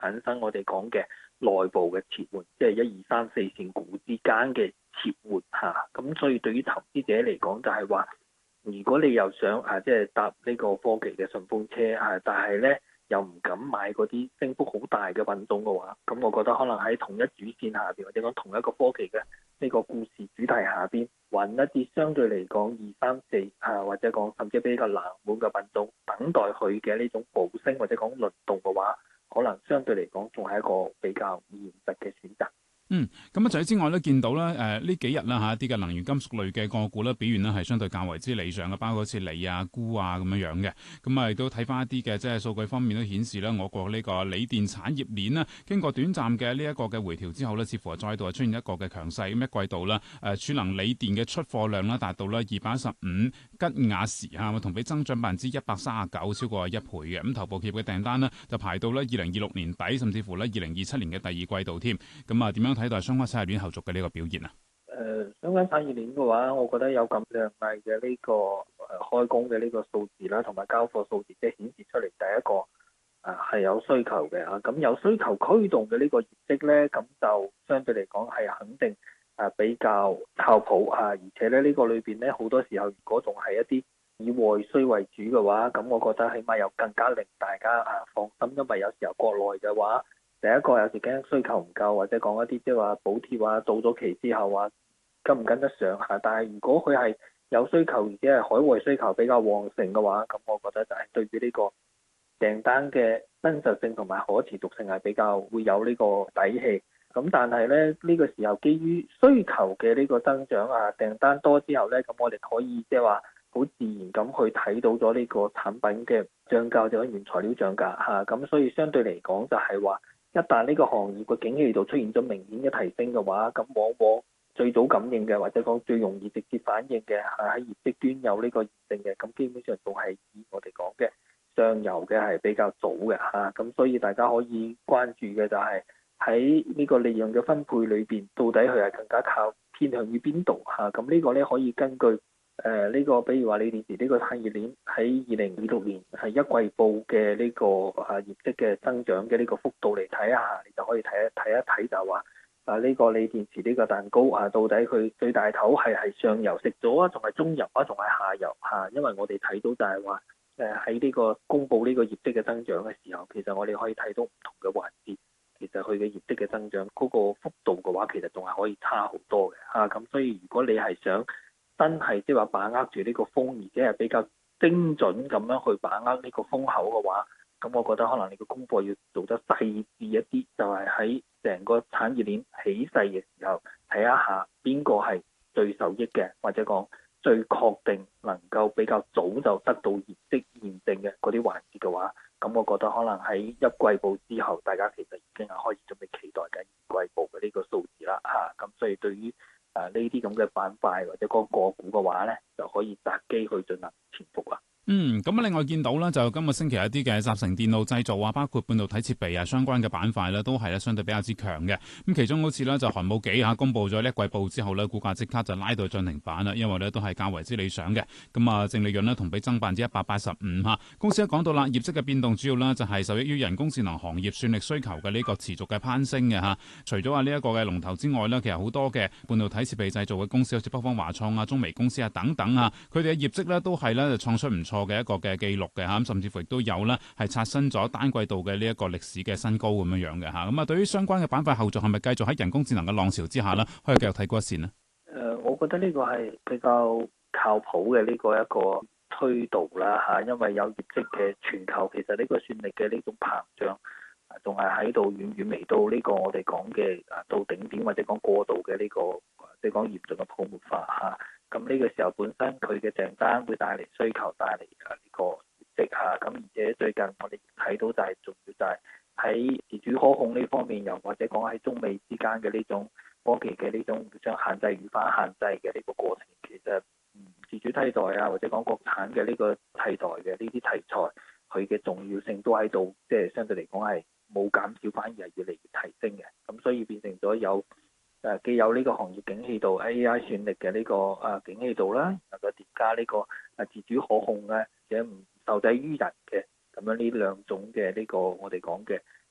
產生我哋講嘅內部嘅切換，即係1、2、3、4線股之間嘅切換嚇。咁所以對於投資者嚟講，就係話，如果你又想即係搭呢個科技嘅順風車但係咧又唔敢買嗰啲升幅好大嘅品種嘅話，咁我覺得可能喺同一主線下邊，或者講同一個科技嘅呢個故事主題下邊，揾一啲相對嚟講2、3、4或者講甚至比較冷門嘅品種，等待佢嘅呢種補升或者講輪動嘅話，可能相對嚟講仲係一個比較現實嘅選擇。 咁除此之外咧，見到咧呢幾日啦一啲嘅能源金屬類嘅個股咧表現咧係相對較為之理想嘅，包括好似鋰啊、鈷啊咁樣嘅。咁亦都睇翻一啲嘅即係數據方面都顯示咧，我國呢個鋰電產業鏈呢，經過短暫嘅呢一個嘅回調之後呢，似乎係再度係出現一個嘅強勢。咁一季度啦儲能鋰電嘅出貨量啦達到咧215吉瓦時同比增長139%，超過1倍嘅。咁頭部企業嘅訂單呢，就排到咧2026年底，甚至乎咧2027年嘅第二季度添。咁點樣睇到相關產業鏈後續嘅呢個表現啊？ 相關產業鏈嘅話，我覺得有咁亮麗嘅呢個開工嘅呢個數字啦，同埋交貨數字，即係顯示出嚟第一個係有需求嘅咁有需求驅動嘅呢個業績咧，咁就相對嚟講係肯定比較靠譜而且咧呢個裏邊咧好多時候，如果仲係一啲以外需為主嘅話，咁我覺得起碼有更加令大家放心，因為有時候國內嘅話，第一個有時驚需求唔夠，或者講一啲即係話補貼到咗期之後跟唔跟得上但係如果佢係有需求，而且係海外需求比較旺盛嘅話，咁我覺得就係對於呢個訂單嘅真實性同埋可持續性係比較會有呢個底氣。咁但係咧呢個時候基於需求嘅呢個增長訂單多之後咧，咁我哋可以即係話好自然咁去睇到咗呢個產品嘅漲價，就係原材料漲價咁所以相對嚟講就係話，一旦呢個行業嘅景氣度出現咗明顯嘅提升嘅話，咁往往最早感應嘅或者講最容易直接反應嘅喺業績端有呢個驗證嘅，咁基本上仲係以我哋講嘅上游嘅係比較早嘅咁所以大家可以關注嘅就係喺呢個利潤嘅分配裏邊，到底佢係更加靠偏向於邊度咁呢個咧可以根據呢個比如話鋰電池呢個產業鏈喺2026年係一季報嘅呢個業績嘅增長嘅呢個幅度嚟睇下，你就可以睇一睇就係話呢個鋰電池呢個蛋糕到底佢最大頭係上游食咗仲係中游仲係下游因為我哋睇到就係話喺呢個公佈呢個業績嘅增長嘅時候，其實我哋可以睇到唔同嘅環節，其實佢嘅業績嘅增長嗰個幅度嘅話，其實仲係可以差好多嘅咁所以如果你係想真係即係話把握住呢個風，而且係比較精準咁樣去把握呢個風口嘅話，咁我覺得可能你個功課要做得細緻一啲，就係喺成個產業鏈起勢嘅時候，睇一下邊個係最受益嘅，或者講最確定能夠比較早就得到業績驗證嘅嗰啲環節嘅話，咁我覺得可能喺一季報之後，大家其實已經係開始準備期待緊二季報嘅呢個數字啦咁所以對於呢啲咁嘅板塊或者嗰個股嘅話咧，就可以擇機去進行潛伏啦。 咁另外見到咧，就今個星期一啲嘅集成電路製造包括半導體設備相關嘅板塊咧，都係咧相對比較之強嘅。咁其中好似咧就寒武紀公佈咗呢一季報之後咧，股價即刻就拉到漲停板啦，因為咧都係較為之理想嘅。咁淨利潤咧同比增185%公司都講到啦，業績嘅變動主要咧就係受益於人工智能行業算力需求嘅呢個持續嘅攀升嘅除咗話呢一個嘅龍頭之外咧，其實好多嘅半導體設備製造嘅公司，好似北方華創中微公司等等佢哋嘅業績咧都係咧創出唔錯嘅一個嘅記錄嘅甚至乎亦都有咧係刷新咗單季度嘅呢一個歷史嘅新高咁樣嘅咁對於相關嘅板塊後續係咪繼續喺人工智能嘅浪潮之下咧，可以繼續睇高一線呢？ 我覺得呢個係比較靠譜嘅呢個一個推導啦因為有業績嘅全球，其實呢個算力嘅呢種膨脹仲係喺度遠遠未到呢個我哋講嘅到頂點或者講過度嘅呢個即係講嚴重嘅泡沫化咁呢個時候本身佢嘅訂單會帶嚟需求，帶嚟呢個業績咁而且最近我哋睇到就係重要就係喺自主可控呢方面，又或者講喺中美之間嘅呢種科技嘅呢種將限制與反限制嘅呢個過程，其實自主替代或者講國產嘅呢個替代嘅呢啲題材，佢嘅重要性都喺度，即係相對嚟講係冇減少，反而係越嚟越提升嘅。咁所以變成咗有既有呢個行業景氣度 AI 算力嘅呢個景氣度啦，能夠疊加呢個自主可控嘅，而且唔受制於人嘅咁樣呢兩種嘅呢個我哋講嘅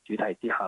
主題之下